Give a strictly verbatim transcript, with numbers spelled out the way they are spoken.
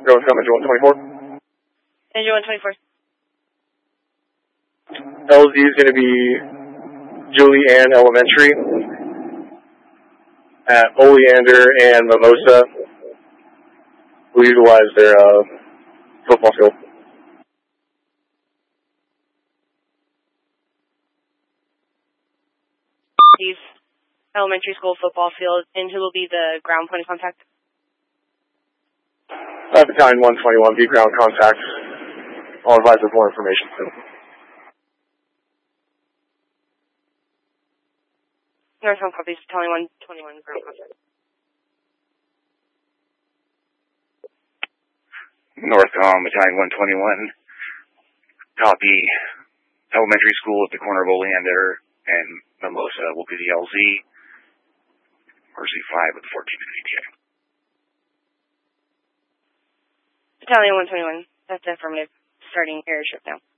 Go with Engine one twenty-four. Engine one twenty-four. L Z is going to be Julie Ann Elementary at Oleander and Mimosa, who utilize their uh, football field. Elementary school football field, and who will be the ground point of contact? Uh, Battalion one twenty-one, be ground contact. I'll advise with more information soon. Northbound copies, Battalion one twenty-one, ground contact. Northcom, Battalion one twenty-one, copy. Elementary school at the corner of Oleander and Mimosa will be the L Z. Mercy five with fourteen in the E T A. Battalion one twenty-one, that's affirmative. Starting airship now.